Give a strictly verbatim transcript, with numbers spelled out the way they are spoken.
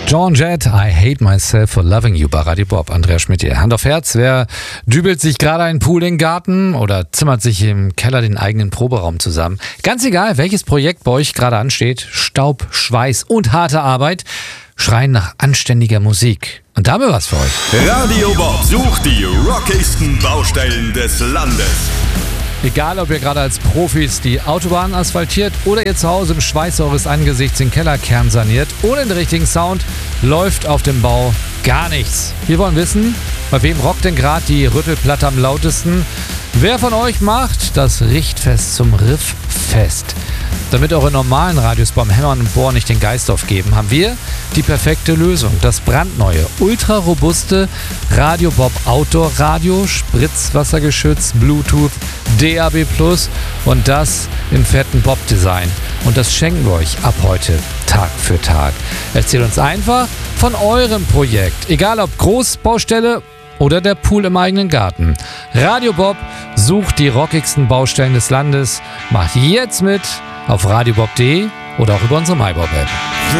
Joan Jett, I Hate Myself for Loving You bei Radio Bob. Andreas Schmidt hier. Hand auf Herz, wer dübelt sich gerade einen Pool in den Garten oder zimmert sich im Keller den eigenen Proberaum zusammen? Ganz egal, welches Projekt bei euch gerade ansteht, Staub, Schweiß und harte Arbeit schreien nach anständiger Musik. Und da haben wir was für euch. Radio Bob sucht die rockigsten Baustellen des Landes. Egal, ob ihr gerade als Profis die Autobahn asphaltiert oder ihr zu Hause im Schweiß eures Angesichts den Kellerkern saniert, ohne den richtigen Sound läuft auf dem Bau gar nichts. Wir wollen wissen, bei wem rockt denn gerade die Rüttelplatte am lautesten? Wer von euch macht das Richtfest zum Rifffest? Damit eure normalen Radios beim Hämmern und Bohren nicht den Geist aufgeben, haben wir die perfekte Lösung. Das brandneue, ultra-robuste Radio Bob Outdoor Radio, spritzwassergeschützt, Bluetooth, D A B plus und das im fetten Bob-Design. Und das schenken wir euch ab heute Tag für Tag. Erzählt uns einfach von eurem Projekt, egal ob Großbaustelle oder der Pool im eigenen Garten. Radio Bob sucht die rockigsten Baustellen des Landes. Macht jetzt mit auf radiobob punkt de oder auch über unsere MyBob-App.